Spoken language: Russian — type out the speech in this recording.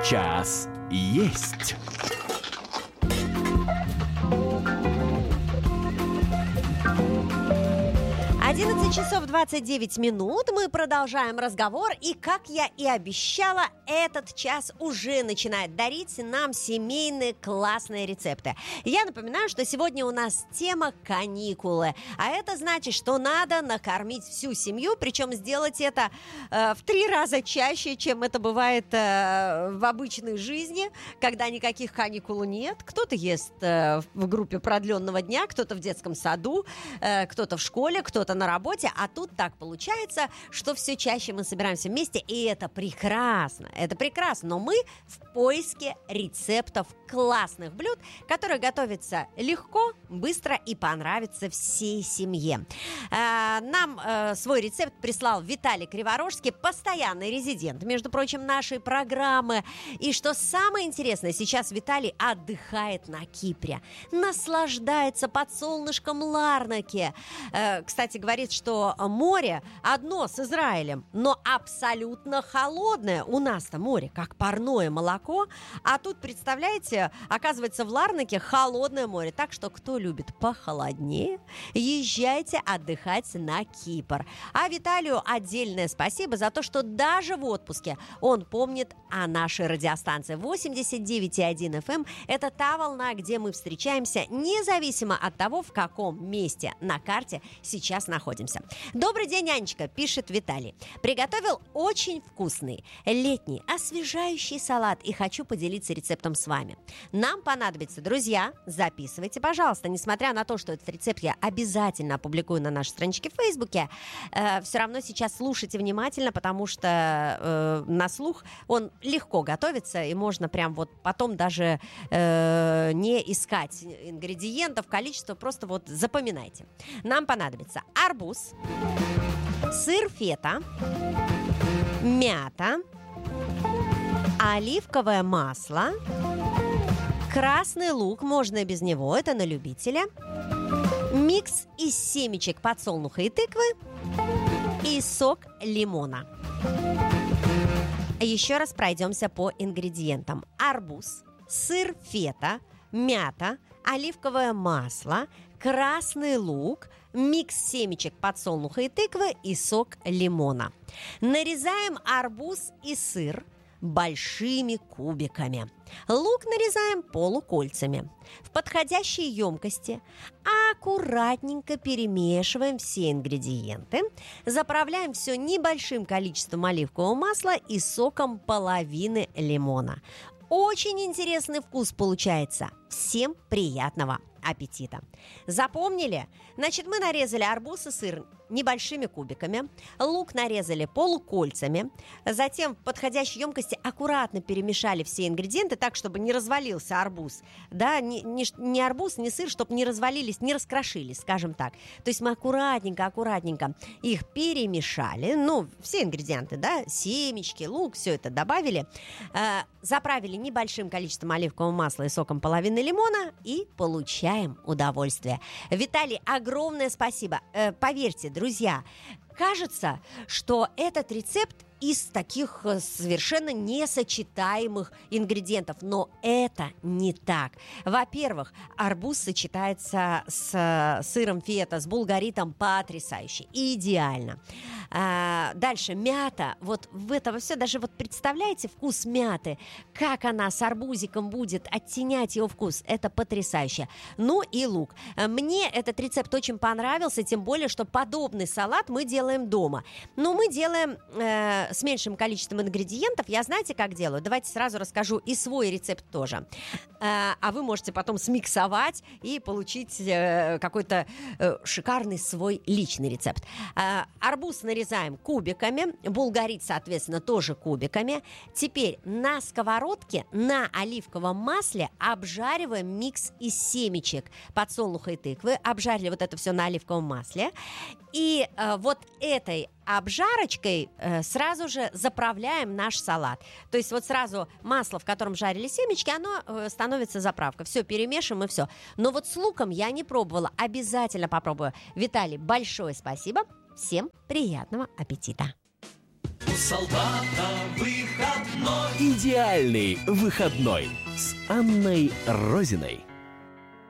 Час есть. 11 часов 29 минут. Мы продолжаем разговор. И, как я и обещала, этот час уже начинает дарить нам семейные классные рецепты. Я напоминаю, что сегодня у нас тема каникулы. А это значит, что надо накормить всю семью. Причем сделать это в 3 раза чаще, чем это бывает в обычной жизни, когда никаких каникул нет. Кто-то ест в группе продленного дня, кто-то в детском саду, кто-то в школе, кто-то на работе, а тут так получается, что все чаще мы собираемся вместе, и это прекрасно, но мы в поиске рецептов классных блюд, которые готовятся легко, быстро и понравятся всей семье. Нам свой рецепт прислал Виталий Криворожский, постоянный резидент, между прочим, нашей программы. И что самое интересное, сейчас Виталий отдыхает на Кипре, наслаждается под солнышком Ларнаки. Кстати, говорит, что море одно с Израилем, но абсолютно холодное. У нас-то море как парное молоко, а тут, представляете, оказывается, в Ларнаке холодное море. Так что, кто любит похолоднее, езжайте отдыхать на Кипр. А Виталию отдельное спасибо за то, что даже в отпуске он помнит о нашей радиостанции. 89,1 FM – это та волна, где мы встречаемся, независимо от того, в каком месте на карте сейчас находимся. Добрый день, Анечка, пишет Виталий. Приготовил очень вкусный летний освежающий салат и хочу поделиться рецептом с вами. Нам понадобится, друзья, записывайте, пожалуйста. Несмотря на то, что этот рецепт я обязательно опубликую на нашей страничке в Фейсбуке, все равно сейчас слушайте внимательно, потому что на слух он легко готовится, и можно прям вот потом даже не искать ингредиентов, количество, просто вот запоминайте. Нам понадобится арбуз, сыр фета, мята, оливковое масло, красный лук, можно и без него, это на любителя, микс из семечек подсолнуха и тыквы и сок лимона. Еще раз пройдемся по ингредиентам. Арбуз, сыр фета, мята, оливковое масло, красный лук, микс семечек подсолнуха и тыквы и сок лимона. Нарезаем арбуз и сыр большими кубиками. Лук нарезаем полукольцами. В подходящей емкости аккуратненько перемешиваем все ингредиенты. Заправляем все небольшим количеством оливкового масла и соком половины лимона. Очень интересный вкус получается. Всем приятного аппетита! Запомнили? Значит, мы нарезали арбуз и сыр небольшими кубиками, лук нарезали полукольцами, затем в подходящей емкости аккуратно перемешали все ингредиенты так, чтобы не развалился арбуз, да, не арбуз, не сыр, чтобы не развалились, не раскрошились, скажем так. То есть мы аккуратненько их перемешали, все ингредиенты, да, семечки, лук, все это добавили, заправили небольшим количеством оливкового масла и соком половины лимона и получаем удовольствие. Виталий, огромное спасибо. Поверьте, друзья, кажется, что этот рецепт из таких совершенно несочетаемых ингредиентов, но это не так. Во-первых, арбуз сочетается с сыром фета, с булгаритом потрясающе, идеально. Дальше мята, вот в это все, даже вот представляете вкус мяты, как она с арбузиком будет оттенять его вкус, это потрясающе. Ну и лук. Мне этот рецепт очень понравился, тем более, что подобный салат мы делаем дома. Но мы делаем с меньшим количеством ингредиентов. Я знаете, как делаю? Давайте сразу расскажу и свой рецепт тоже. А вы можете потом смиксовать и получить какой-то шикарный свой личный рецепт. Арбуз нарезаем кубиками, булгарит, соответственно, тоже кубиками. Теперь на сковородке на оливковом масле обжариваем микс из семечек подсолнуха и тыквы. Обжарили вот это все на оливковом масле. И вот этой обжарочкой сразу же заправляем наш салат. То есть вот сразу масло, в котором жарили семечки, оно становится заправка. Все, перемешиваем и все. Но вот с луком я не пробовала. Обязательно попробую. Виталий, большое спасибо. Всем приятного аппетита. У солдата выходной. И идеальный выходной с Анной Розиной.